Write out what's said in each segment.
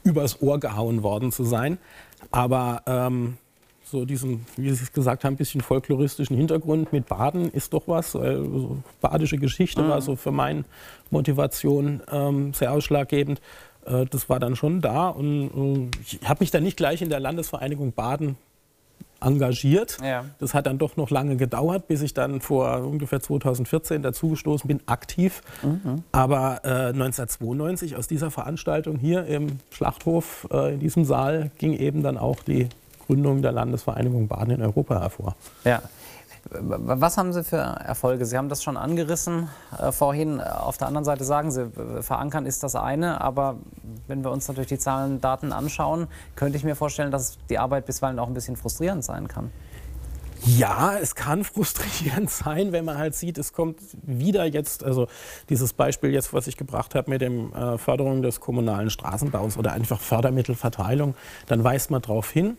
übers Ohr gehauen worden zu sein. Aber so diesen, wie Sie es gesagt haben, ein bisschen folkloristischen Hintergrund mit Baden ist doch was. So badische Geschichte war so für meine Motivation sehr ausschlaggebend. Das war dann schon da und ich habe mich dann nicht gleich in der Landesvereinigung Baden engagiert. Ja. Das hat dann doch noch lange gedauert, bis ich dann vor ungefähr 2014 dazugestoßen bin, aktiv. Aber 1992 aus dieser Veranstaltung hier im Schlachthof, in diesem Saal, ging eben dann auch die Gründung der Landesvereinigung Baden in Europa hervor. Ja. Was haben Sie für Erfolge? Sie haben das schon angerissen vorhin. Auf der anderen Seite sagen Sie, verankern ist das eine, aber wenn wir uns natürlich die Zahlen, Daten anschauen, könnte ich mir vorstellen, dass die Arbeit bisweilen auch ein bisschen frustrierend sein kann. Ja, es kann frustrierend sein, wenn man halt sieht, es kommt wieder jetzt, also dieses Beispiel jetzt, was ich gebracht habe mit der Förderung des kommunalen Straßenbaus oder einfach Fördermittelverteilung, dann weist man darauf hin.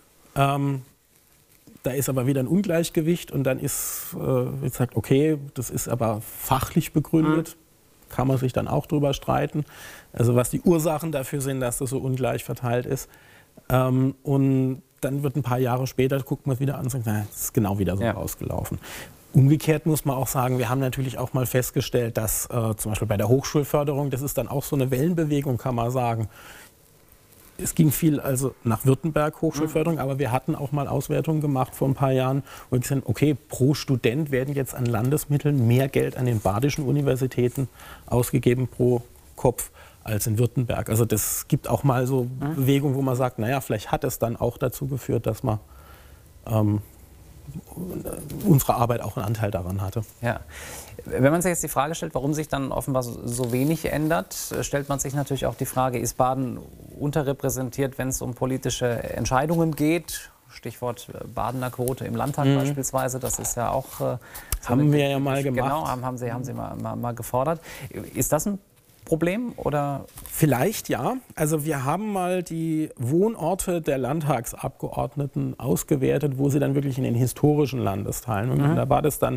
Da ist aber wieder ein Ungleichgewicht und dann ist gesagt, okay, das ist aber fachlich begründet, kann man sich dann auch drüber streiten. Also was die Ursachen dafür sind, dass das so ungleich verteilt ist. Und dann wird ein paar Jahre später, guckt man es wieder an und sagt, na, das ist genau wieder so rausgelaufen. Umgekehrt muss man auch sagen, wir haben natürlich auch mal festgestellt, dass zum Beispiel bei der Hochschulförderung, das ist dann auch so eine Wellenbewegung, kann man sagen. Es ging viel also nach Württemberg Hochschulförderung, aber wir hatten auch mal Auswertungen gemacht vor ein paar Jahren, wo wir gesagt haben, okay, pro Student werden jetzt an Landesmitteln mehr Geld an den badischen Universitäten ausgegeben pro Kopf als in Württemberg. Also das gibt auch mal so Bewegungen, wo man sagt, naja, vielleicht hat es dann auch dazu geführt, dass man unsere Arbeit auch einen Anteil daran hatte. Ja. Wenn man sich jetzt die Frage stellt, warum sich dann offenbar so wenig ändert, stellt man sich natürlich auch die Frage, ist Baden unterrepräsentiert, wenn es um politische Entscheidungen geht? Stichwort Badener Quote im Landtag beispielsweise, das ist ja auch... haben wir ja mal gemacht. Genau, haben Sie mal gefordert. Ist das ein Problem oder? Vielleicht ja. Also wir haben mal die Wohnorte der Landtagsabgeordneten ausgewertet, wo sie dann wirklich in den historischen Landesteilen. Und da war das dann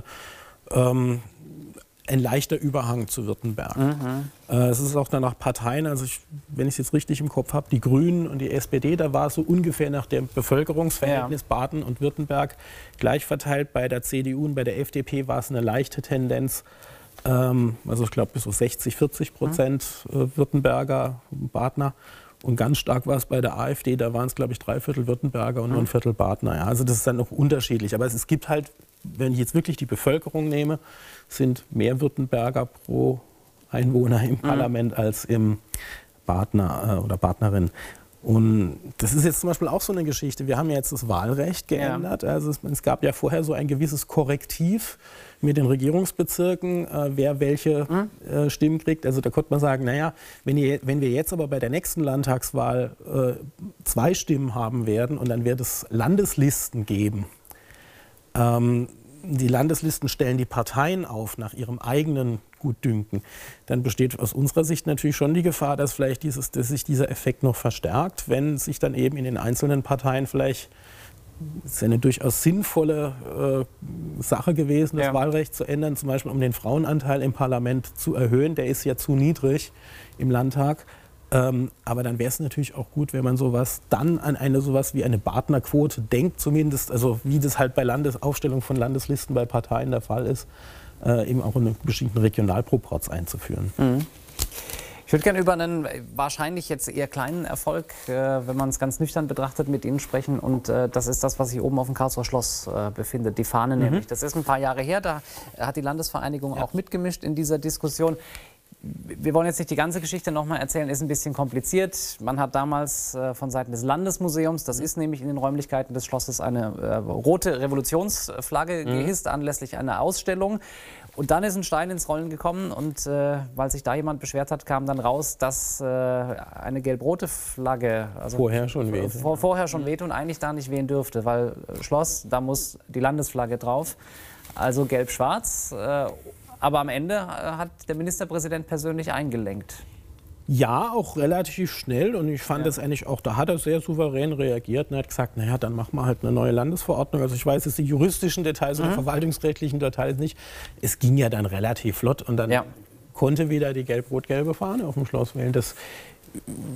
ein leichter Überhang zu Württemberg. Es ist auch dann nach Parteien, also wenn ich es jetzt richtig im Kopf habe, die Grünen und die SPD, da war es so ungefähr nach dem Bevölkerungsverhältnis Baden und Württemberg gleich verteilt. Bei der CDU und bei der FDP war es eine leichte Tendenz. Also ich glaube bis so 60-40% Württemberger, Badener. Und ganz stark war es bei der AfD, da waren es glaube ich 3/4 Württemberger und nur 1/4 Badener. Ja, also das ist dann noch unterschiedlich. Aber es gibt halt, wenn ich jetzt wirklich die Bevölkerung nehme, sind mehr Württemberger pro Einwohner im Parlament als im Badener oder Badenerin. Und das ist jetzt zum Beispiel auch so eine Geschichte. Wir haben ja jetzt das Wahlrecht geändert. Also es gab ja vorher so ein gewisses Korrektiv mit den Regierungsbezirken, wer welche Stimmen kriegt. Also da konnte man sagen, naja, wenn wir jetzt aber bei der nächsten Landtagswahl 2 Stimmen haben werden und dann wird es Landeslisten geben. Die Landeslisten stellen die Parteien auf nach ihrem eigenen Gutdünken. Dann besteht aus unserer Sicht natürlich schon die Gefahr, dass vielleicht dass sich dieser Effekt noch verstärkt, wenn sich dann eben in den einzelnen Parteien vielleicht, das ist ja eine durchaus sinnvolle Sache gewesen, das Wahlrecht zu ändern, zum Beispiel um den Frauenanteil im Parlament zu erhöhen. Der ist ja zu niedrig im Landtag. Aber dann wäre es natürlich auch gut, wenn man sowas dann an sowas wie eine Badener Quote denkt, zumindest, also wie das halt bei Aufstellung von Landeslisten bei Parteien der Fall ist, eben auch einen bestimmten Regionalproporz einzuführen. Ich würde gerne über einen wahrscheinlich jetzt eher kleinen Erfolg, wenn man es ganz nüchtern betrachtet, mit Ihnen sprechen. Und das ist das, was sich oben auf dem Karlsruher Schloss befindet, die Fahne nämlich. Das ist ein paar Jahre her, da hat die Landesvereinigung auch mitgemischt in dieser Diskussion. Wir wollen jetzt nicht die ganze Geschichte nochmal erzählen, ist ein bisschen kompliziert. Man hat damals von Seiten des Landesmuseums, das ist nämlich in den Räumlichkeiten des Schlosses, eine rote Revolutionsflagge gehisst anlässlich einer Ausstellung. Und dann ist ein Stein ins Rollen gekommen und weil sich da jemand beschwert hat, kam dann raus, dass eine gelb-rote Flagge vorher schon weht und eigentlich da nicht wehen dürfte, weil Schloss, da muss die Landesflagge drauf, also gelb-schwarz. Aber am Ende hat der Ministerpräsident persönlich eingelenkt. Ja, auch relativ schnell und ich fand das eigentlich auch, da hat er sehr souverän reagiert und hat gesagt, naja, dann machen wir halt eine neue Landesverordnung. Also ich weiß jetzt die juristischen Details oder verwaltungsrechtlichen Details nicht. Es ging ja dann relativ flott und dann konnte wieder die gelb-rot-gelbe Fahne auf dem Schloss wählen. Das